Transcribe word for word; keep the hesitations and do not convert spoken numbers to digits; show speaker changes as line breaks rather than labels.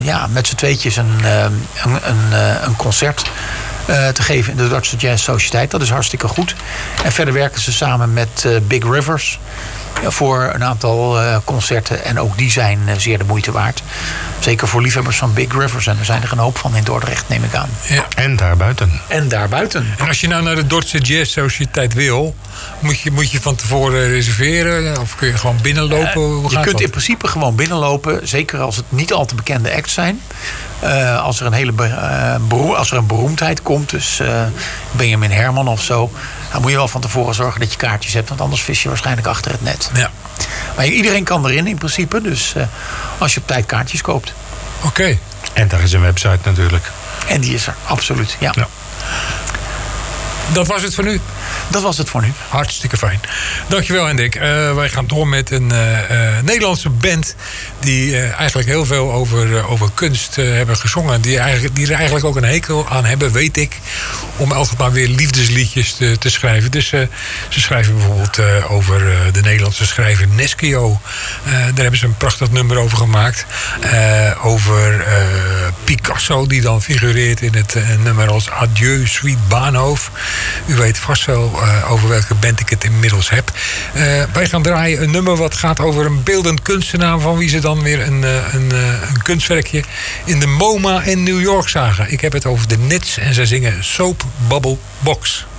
ja, met z'n tweetjes een, een, een, een concert uh, te geven in de Dordtse Jazz Sociëteit. Dat is hartstikke goed. En verder werken ze samen met uh, Big Rivers voor een aantal uh, concerten. En ook die zijn uh, zeer de moeite waard. Zeker voor liefhebbers van Big Rivers. En er zijn er een hoop van in Dordrecht, neem ik aan.
Ja. En daarbuiten.
En daarbuiten.
En als je nou naar de Dordtse Jazz Sociëteit wil, moet je, moet je van tevoren reserveren? Of kun je gewoon binnenlopen? Hoe
uh, je
gaat
kunt
dat?
in principe gewoon binnenlopen. Zeker als het niet al te bekende acts zijn. Uh, als, er een hele be- uh, beroem- als er een beroemdheid komt, dus uh, Benjamin Herman of zo, dan moet je wel van tevoren zorgen dat je kaartjes hebt, want anders vis je waarschijnlijk achter het net.
Ja.
Maar iedereen kan erin in principe, dus uh, als je op tijd kaartjes koopt.
Oké. Okay.
En daar is een website natuurlijk.
En die is er, absoluut, ja.
ja. Dat was het voor nu.
Dat was het voor nu.
Hartstikke fijn. Dankjewel, Hendrik. Uh, wij gaan door met een uh, uh, Nederlandse band die uh, eigenlijk heel veel over, uh, over kunst uh, hebben gezongen. Die, eigenlijk, die er eigenlijk ook een hekel aan hebben, weet ik, om altijd maar weer liefdesliedjes te, te schrijven. Dus uh, ze schrijven bijvoorbeeld uh, over uh, de Nederlandse schrijver Neschio. Uh, daar hebben ze een prachtig nummer over gemaakt. Uh, over uh, Picasso, die dan figureert in het uh, nummer als Adieu, Sweet Bahnhof. U weet vast wel uh, over welke band ik het inmiddels heb. Uh, wij gaan draaien een nummer wat gaat over een beeldend kunstenaar, van wie ze dan weer een, uh, een, uh, een kunstwerkje in de MoMA in New York zagen. Ik heb het over de Nits en zij zingen Soap Bubble Box.